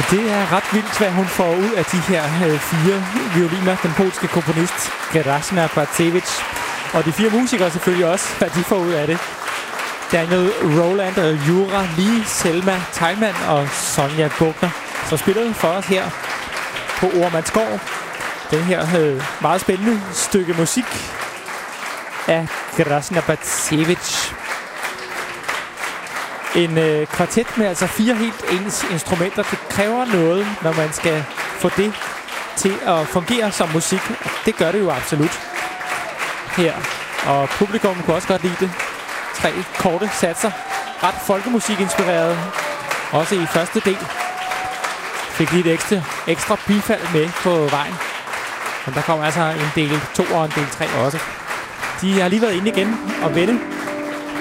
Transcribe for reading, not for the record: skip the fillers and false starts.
Det er ret vildt, hvad hun får ud af de her 4 violiner. Den polske komponist Grażyna Bacewicz. Og de 4 musikere selvfølgelig også, hvad de får ud af det. Daniel Roland og Jura Lee, Selma Teilman og Sonja Bogner, som spillede for os her på Oremandsgård. Den her meget spændende stykke musik af Grażyna Bacewicz. En kvartet med altså 4 helt ens instrumenter. Det kræver noget, når man skal få det til at fungere som musik. Og det gør det jo absolut her. Og publikum kunne også godt lide det. 3 korte satser. Ret folkemusik-inspireret. Også i første del. Fik lige et ekstra bifald med på vejen. Men der kommer altså en del 2 og en del 3 også. De har lige været inde igen og vende